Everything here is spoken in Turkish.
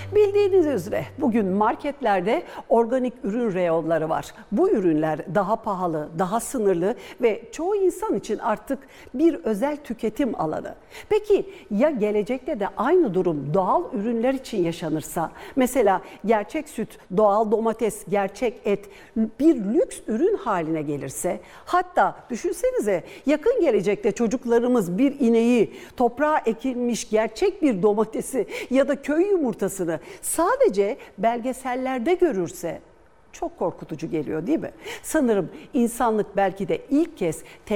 Bildiğiniz üzere bugün marketlerde organik ürün reyonları var. Bu ürünler daha pahalı, daha sınırlı ve çoğu insan için artık bir özel tüketim alanı. Peki ya gelecekte de aynı durum doğal ürünler için yaşanırsa? Mesela gerçek süt, doğal domates, gerçek et bir lüks ürün haline gelirse? Hatta düşünsenize yakın gelecekte çocuklarımız bir ineği, toprağa ekilmiş gerçek bir domatesi ya da köy yumurtasını sadece belgesellerde görürse çok korkutucu geliyor değil mi? Sanırım insanlık belki de ilk kez